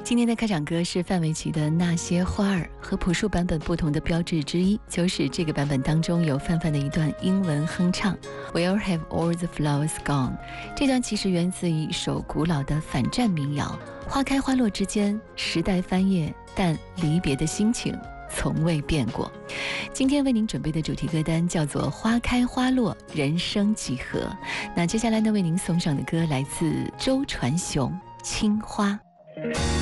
今天的开场歌是范玮琪的《那些花儿》，和朴树版本不同的标志之一，就是这个版本当中有范范的一段英文哼唱 Where have all the flowers gone？ 这段其实源自于一首古老的反战民谣，花开花落之间，时代翻页，但离别的心情从未变过。今天为您准备的主题歌单叫做《花开花落，人生几何》。那接下来呢，为您送上的歌来自周传雄《青花》。